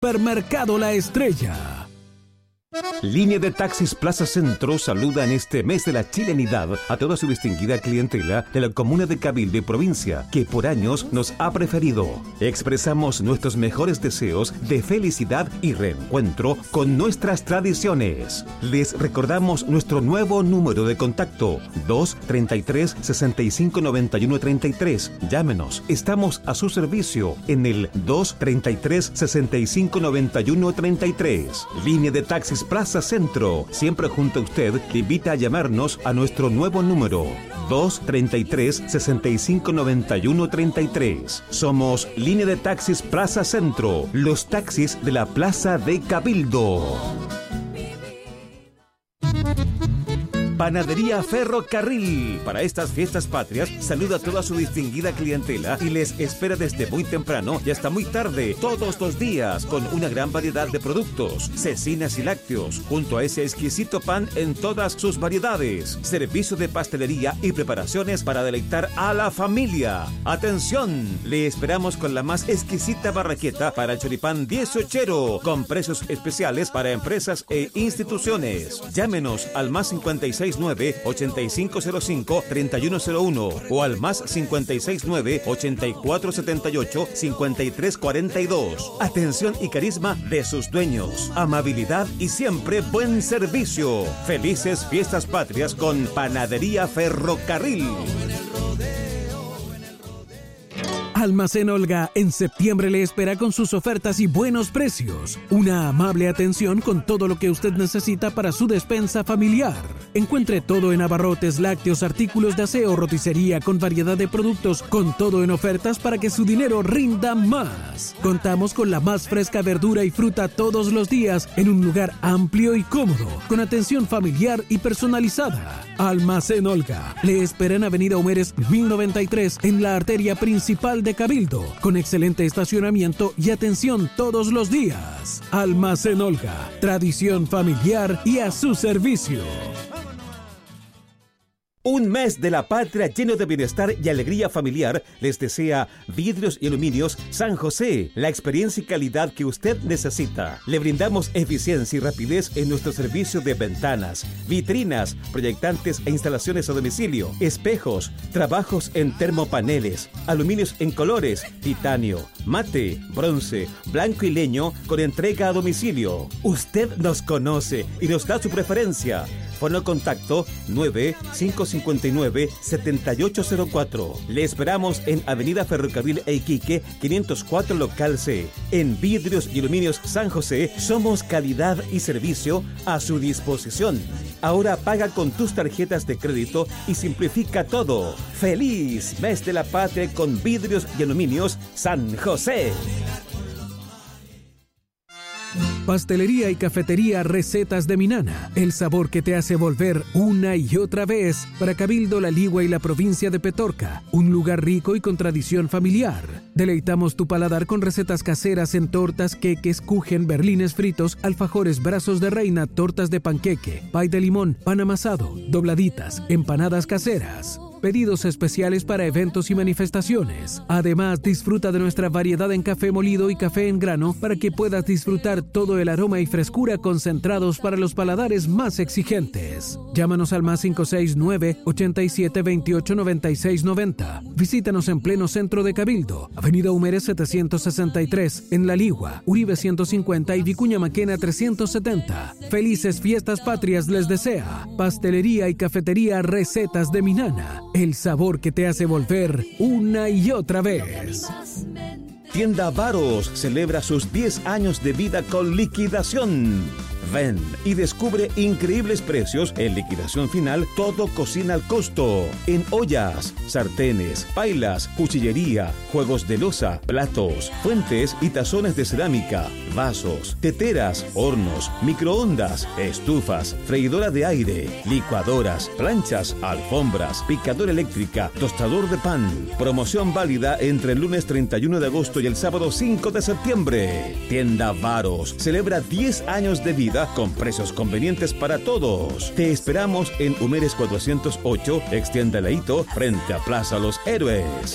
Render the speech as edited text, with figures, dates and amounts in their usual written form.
Supermercado La Estrella. Línea de Taxis Plaza Centro saluda en este mes de la chilenidad a toda su distinguida clientela de la comuna de Cabildo y provincia, que por años nos ha preferido. Expresamos nuestros mejores deseos de felicidad y reencuentro con nuestras tradiciones. Les recordamos nuestro nuevo número de contacto, 233 65 91 33. Llámenos, estamos a su servicio en el 233 65 91 33. Línea de Taxis Plaza Centro, siempre junto a usted, te invita a llamarnos a nuestro nuevo número 233 65 91 33. Somos Línea de Taxis Plaza Centro, los taxis de la Plaza de Cabildo. Panadería Ferrocarril. Para estas fiestas patrias, saluda a toda su distinguida clientela y les espera desde muy temprano y hasta muy tarde, todos los días, con una gran variedad de productos, cecinas y lácteos, junto a ese exquisito pan en todas sus variedades. Servicio de pastelería y preparaciones para deleitar a la familia. ¡Atención! Le esperamos con la más exquisita barraqueta para el choripán 18, con precios especiales para empresas e instituciones. Llámenos al más 569-8505-3101 o al más 569-8478-5342. Atención y carisma de sus dueños. Amabilidad y siempre buen servicio. Felices fiestas patrias con Panadería Ferrocarril. Almacén Olga en septiembre le espera con sus ofertas y buenos precios. Una amable atención con todo lo que usted necesita para su despensa familiar. Encuentre todo en abarrotes, lácteos, artículos de aseo, roticería con variedad de productos, con todo en ofertas para que su dinero rinda más. Contamos con la más fresca verdura y fruta todos los días en un lugar amplio y cómodo, con atención familiar y personalizada. Almacén Olga le espera en Avenida Humeres 1093 en la arteria principal de Cabildo, con excelente estacionamiento y atención todos los días. Almacén Olga, tradición familiar y a su servicio. Un mes de la patria lleno de bienestar y alegría familiar les desea Vidrios y Aluminios San José, la experiencia y calidad que usted necesita. Le brindamos eficiencia y rapidez en nuestro servicio de ventanas, vitrinas, proyectantes e instalaciones a domicilio, espejos, trabajos en termopaneles, aluminios en colores, titanio, mate, bronce, blanco y leño con entrega a domicilio. Usted nos conoce y nos da su preferencia. Fono contacto 9559-7804. Le esperamos en Avenida Ferrocarril e Iquique, 504 Local C. En Vidrios y Aluminios San José somos calidad y servicio a su disposición. Ahora paga con tus tarjetas de crédito y simplifica todo. ¡Feliz Mes de la Patria con Vidrios y Aluminios San José! Pastelería y cafetería Recetas de Minana, el sabor que te hace volver una y otra vez para Cabildo, La Ligua y la provincia de Petorca, un lugar rico y con tradición familiar. Deleitamos tu paladar con recetas caseras en tortas, queques, kuchen, berlines fritos, alfajores, brazos de reina, tortas de panqueque, pay de limón, pan amasado, dobladitas, empanadas caseras. Pedidos especiales para eventos y manifestaciones. Además, disfruta de nuestra variedad en café molido y café en grano para que puedas disfrutar todo el aroma y frescura concentrados para los paladares más exigentes. Llámanos al más 569-8728-9690. Visítanos en pleno centro de Cabildo, Avenida Humeres 763, en La Ligua, Uribe 150 y Vicuña Maquena 370. Felices fiestas patrias les desea Pastelería y Cafetería Recetas de Minana. El sabor que te hace volver una y otra vez. Tienda Varos celebra sus 10 años de vida con liquidación. Ven y descubre increíbles precios en liquidación final, todo cocina al costo. En ollas, sartenes, pailas, cuchillería, juegos de loza, platos, fuentes y tazones de cerámica, vasos, teteras, hornos, microondas, estufas, freidora de aire, licuadoras, planchas, alfombras, picadora eléctrica, tostador de pan. Promoción válida entre el lunes 31 de agosto y el sábado 5 de septiembre. Tienda Varos celebra 10 años de vida con precios convenientes para todos. Te esperamos en Humeres 408, extienda Laito, frente a Plaza Los Héroes.